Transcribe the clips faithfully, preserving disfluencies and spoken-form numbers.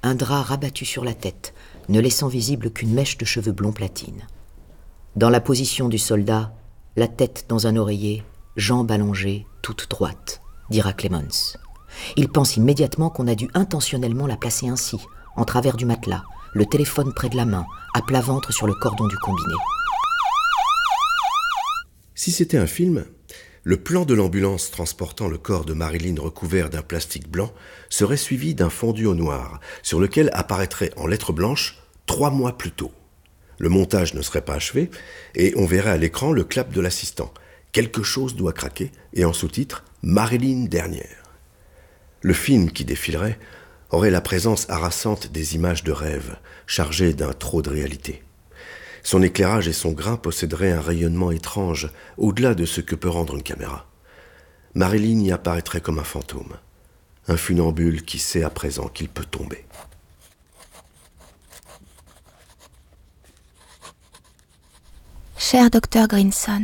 un drap rabattu sur la tête, ne laissant visible qu'une mèche de cheveux blonds platine. Dans la position du soldat, la tête dans un oreiller, jambes allongées, toute droite, dira Clemens. Il pense immédiatement qu'on a dû intentionnellement la placer ainsi, en travers du matelas, le téléphone près de la main, à plat ventre sur le cordon du combiné. Si c'était un film, le plan de l'ambulance transportant le corps de Marilyn recouvert d'un plastique blanc serait suivi d'un fondu au noir, sur lequel apparaîtrait en lettres blanches trois mois plus tôt. Le montage ne serait pas achevé, et on verrait à l'écran le clap de l'assistant. Quelque chose doit craquer, et en sous-titre, Marilyn dernière. Le film qui défilerait aurait la présence harassante des images de rêve, chargées d'un trop de réalité. Son éclairage et son grain posséderaient un rayonnement étrange, au-delà de ce que peut rendre une caméra. Marilyn y apparaîtrait comme un fantôme, un funambule qui sait à présent qu'il peut tomber. Cher docteur Grinson,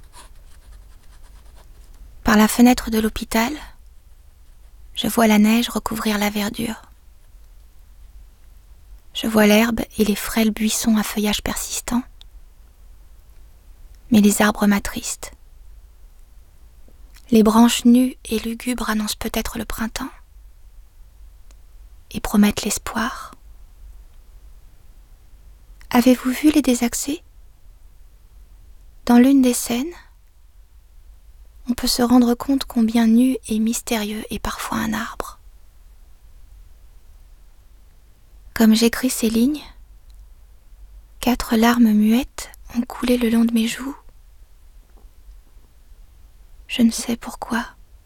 par la fenêtre de l'hôpital, je vois la neige recouvrir la verdure. Je vois l'herbe et les frêles buissons à feuillage persistant. Mais les arbres m'attristent. Les branches nues et lugubres annoncent peut-être le printemps et promettent l'espoir. Avez-vous vu les désaxés ? Dans l'une des scènes, on peut se rendre compte combien nu et mystérieux est parfois un arbre. Comme j'écris ces lignes, quatre larmes muettes ont coulé le long de mes joues. Je ne sais pourquoi.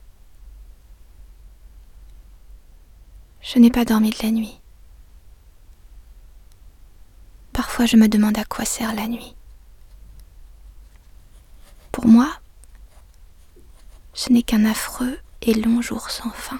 Je n'ai pas dormi de la nuit. Parfois je me demande à quoi sert la nuit. Pour moi, ce n'est qu'un affreux et long jour sans fin.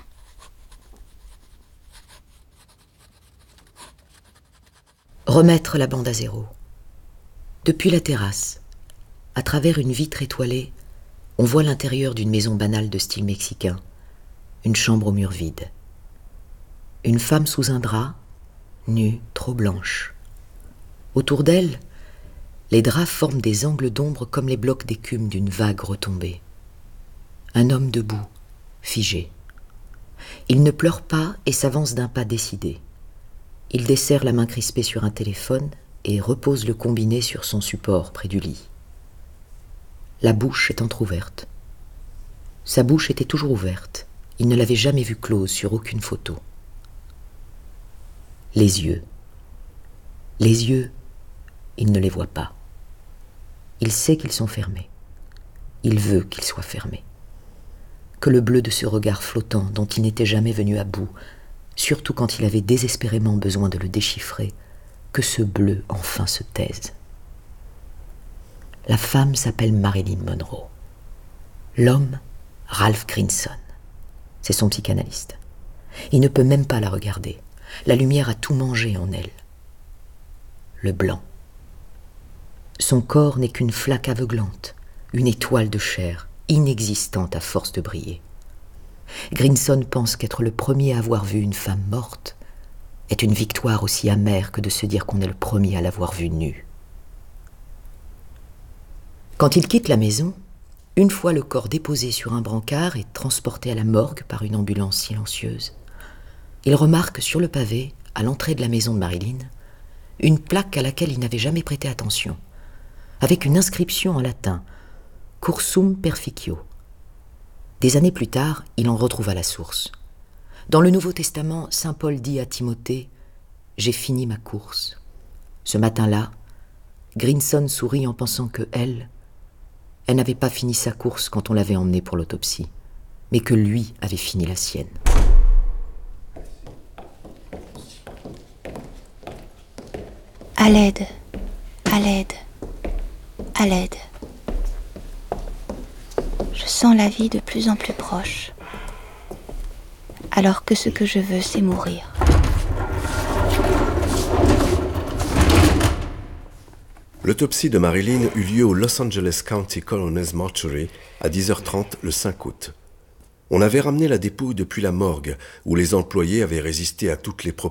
Remettre la bande à zéro. Depuis la terrasse, à travers une vitre étoilée, on voit l'intérieur d'une maison banale de style mexicain, une chambre aux murs vides. Une femme sous un drap, nue, trop blanche. Autour d'elle, les draps forment des angles d'ombre comme les blocs d'écume d'une vague retombée. Un homme debout, figé. Il ne pleure pas et s'avance d'un pas décidé. Il desserre la main crispée sur un téléphone et repose le combiné sur son support près du lit. La bouche est entr'ouverte. Sa bouche était toujours ouverte. Il ne l'avait jamais vue close sur aucune photo. Les yeux. Les yeux, il ne les voit pas. Il sait qu'ils sont fermés. Il veut qu'ils soient fermés. Que le bleu de ce regard flottant dont il n'était jamais venu à bout, surtout quand il avait désespérément besoin de le déchiffrer, que ce bleu enfin se taise. La femme s'appelle Marilyn Monroe. L'homme, Ralph Grinson. C'est son psychanalyste. Il ne peut même pas la regarder. La lumière a tout mangé en elle. Le blanc. Son corps n'est qu'une flaque aveuglante, une étoile de chair, inexistante à force de briller. Grinson pense qu'être le premier à avoir vu une femme morte est une victoire aussi amère que de se dire qu'on est le premier à l'avoir vue nue. Quand il quitte la maison, une fois le corps déposé sur un brancard et transporté à la morgue par une ambulance silencieuse, il remarque sur le pavé, à l'entrée de la maison de Marilyn, une plaque à laquelle il n'avait jamais prêté attention, avec une inscription en latin, « Cursum perficio ». Des années plus tard, il en retrouva la source. Dans le Nouveau Testament, saint Paul dit à Timothée « J'ai fini ma course ». Ce matin-là, Grinson sourit en pensant que elle, elle n'avait pas fini sa course quand on l'avait emmenée pour l'autopsie, mais que lui avait fini la sienne. À l'aide, à l'aide, à l'aide. Je sens la vie de plus en plus proche, alors que ce que je veux, c'est mourir. L'autopsie de Marilyn eut lieu au Los Angeles County Coroner's Mortuary à dix heures trente le cinq août. On avait ramené la dépouille depuis la morgue, où les employés avaient résisté à toutes les propositions